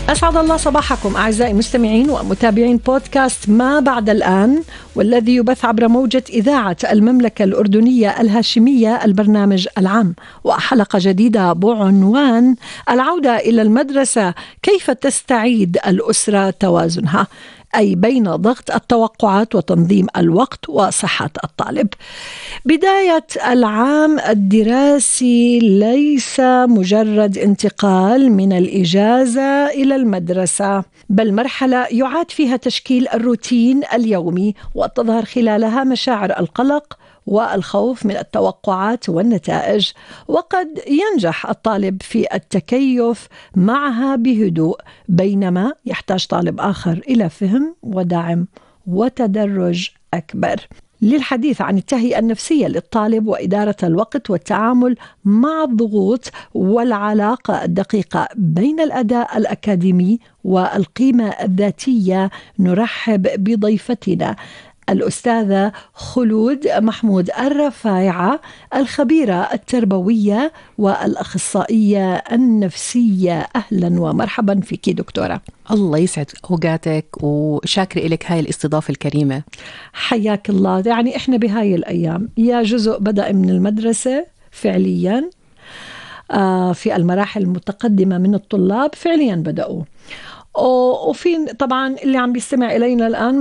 أسعد الله صباحكم أعزائي مستمعين ومتابعين بودكاست ما بعد الآن، والذي يبث عبر موجة إذاعة المملكة الأردنية الهاشمية البرنامج العام، وحلقة جديدة بعنوان العودة إلى المدرسة، كيف تستعيد الأسرة توازنها، أي بين ضغط التوقعات وتنظيم الوقت وصحة الطالب. بداية العام الدراسي ليس مجرد انتقال من الإجازة إلى المدرسة، بل مرحلة يعاد فيها تشكيل الروتين اليومي، وتظهر خلالها مشاعر القلق والخوف من التوقعات والنتائج، وقد ينجح الطالب في التكيف معها بهدوء، بينما يحتاج طالب آخر إلى فهم ودعم وتدرج أكبر. للحديث عن التهيئة النفسية للطالب وإدارة الوقت والتعامل مع الضغوط والعلاقة الدقيقة بين الأداء الأكاديمي والقيمة الذاتية، نرحب بضيفتنا الأستاذة خلود محمود الرفايعة، الخبيرة التربوية والأخصائية النفسية. أهلا ومرحبا فيك دكتورة. الله يسعد أوقاتك، وشاكر إليك هاي الاستضافة الكريمة. حياك الله. يعني إحنا بهاي الأيام يا جزء بدأ من المدرسة فعليا، في المراحل المتقدمة من الطلاب فعليا بدأوا، وفي طبعا اللي عم بيستمع إلينا الآن